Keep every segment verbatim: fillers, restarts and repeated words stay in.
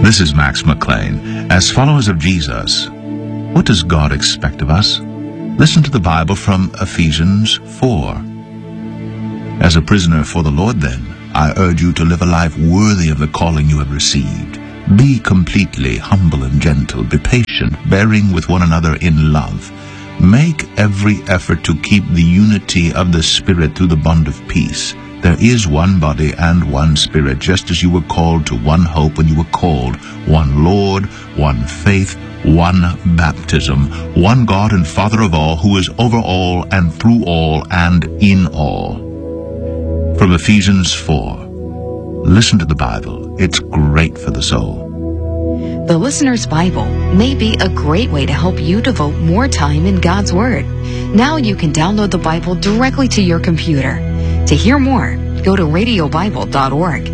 This is Max McLean. As followers of Jesus, what does God expect of us? Listen to the Bible from Ephesians four. As a prisoner for the Lord, then, I urge you to live a life worthy of the calling you have received. Be completely humble and gentle. Be patient, bearing with one another in love. Make every effort to keep the unity of the Spirit through the bond of peace. There is one body and one Spirit, just as you were called to one hope when you were called, one Lord, one faith, one baptism, one God and Father of all, who is over all and through all and in all. From Ephesians four. Listen to the Bible. It's great for the soul. The Listener's Bible may be a great way to help you devote more time in God's Word. Now you can download the Bible directly to your computer. To hear more, go to radio bible dot org.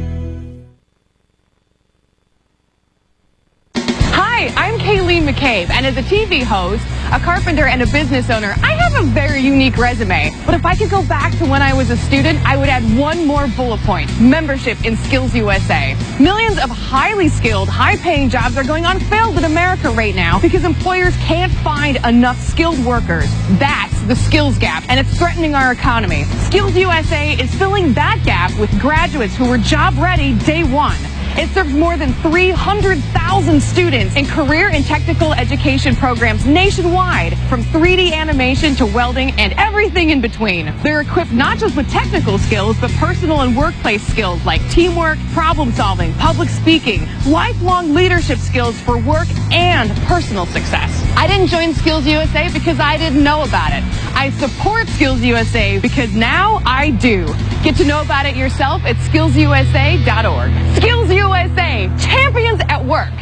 Hi, I'm Kayleen McCabe, and as a T V host, a carpenter, and a business owner, I have a very unique resume. But if I could go back to when I was a student, I would add one more bullet point: membership in Skills U S A. Millions of highly skilled, high-paying jobs are going unfilled in America right now because employers can't find enough skilled workers. That's the skills gap, and it's threatening our economy. Skills U S A is filling that gap with graduates who were job-ready day one. It serves more than three hundred thousand students in career and technical education programs nationwide, from three D animation to welding and everything in between. They're equipped not just with technical skills, but personal and workplace skills like teamwork, problem solving, public speaking, lifelong leadership skills for work and personal success. I didn't join Skills U S A because I didn't know about it. I support Skills U S A because now I do. Get to know about it yourself at skills u s a dot org. Skills U S A, champions at work.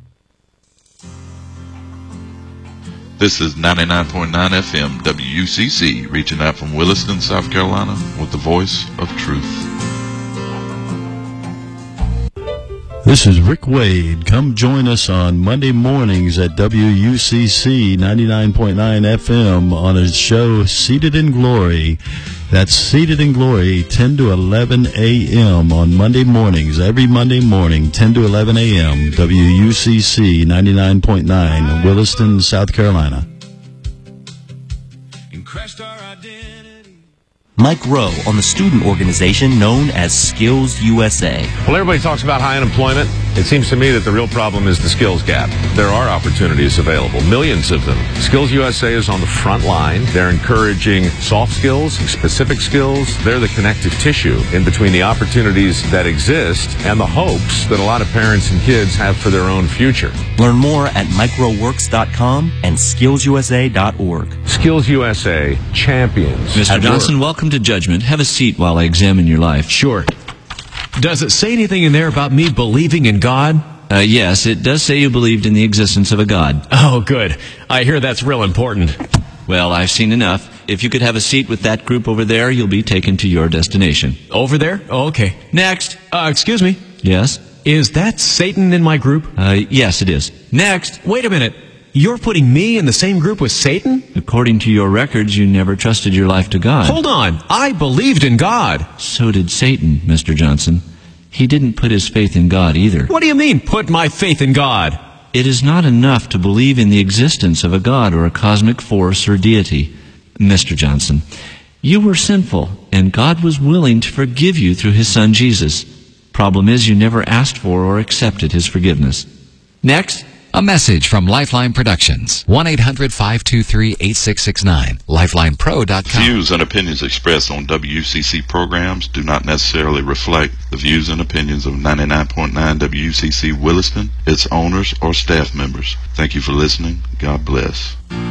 This is ninety-nine point nine F M W U C C, reaching out from Williston, South Carolina, with the voice of truth. This is Rick Wade. Come join us on Monday mornings at W U C C ninety-nine point nine F M on a show, Seated in Glory. That's Seated in Glory, ten to eleven a.m. on Monday mornings. Every Monday morning, ten to eleven a.m., W U C C ninety-nine point nine, Williston, South Carolina. Mike Rowe on the student organization known as Skills U S A. Well, everybody talks about high unemployment. It seems to me that the real problem is the skills gap. There are opportunities available, millions of them. Skills U S A is on the front line. They're encouraging soft skills, specific skills. They're the connective tissue in between the opportunities that exist and the hopes that a lot of parents and kids have for their own future. Learn more at microworks dot com and skills u s a dot org. Skills U S A, champions. Mister Johnson, welcome to Judgment. Have a seat while I examine your life. Sure. Does it say anything in there about me believing in God? Uh, yes, it does say you believed in the existence of a God. Oh, good. I hear that's real important. Well, I've seen enough. If you could have a seat with that group over there, you'll be taken to your destination. Over there? Oh, okay. Next. Uh, excuse me. Yes? Is that Satan in my group? Uh, yes, it is. Next. Wait a minute. You're putting me in the same group with Satan? According to your records, you never trusted your life to God. Hold on. I believed in God. So did Satan, Mister Johnson. He didn't put his faith in God either. What do you mean, put my faith in God? It is not enough to believe in the existence of a God or a cosmic force or deity, Mister Johnson. You were sinful, and God was willing to forgive you through His Son Jesus. Problem is, you never asked for or accepted His forgiveness. Next. A message from Lifeline Productions. one eight hundred five two three eight six six nine. lifeline pro dot com. Views and opinions expressed on W U C C programs do not necessarily reflect the views and opinions of ninety-nine point nine W U C C Williston, its owners, or staff members. Thank you for listening. God bless.